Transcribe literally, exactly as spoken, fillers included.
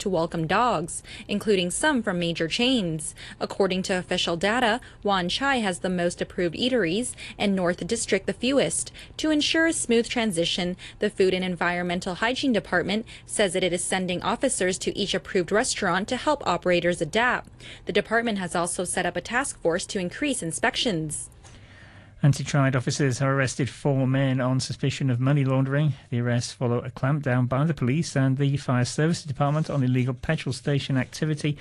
to welcome dogs, including some from major chains. According to official data, Wan Chai has the most approved eateries and North District the fewest. To ensure a smooth transition, the Food and Environmental Hygiene Department says that it is sending officers to each approved restaurant to help operators adapt. The department has also set up a task force to increase inspections. Anti-trade officers have arrested four men on suspicion of money laundering. The arrests follow a clampdown by the police and the Fire Services Department on illegal petrol station activity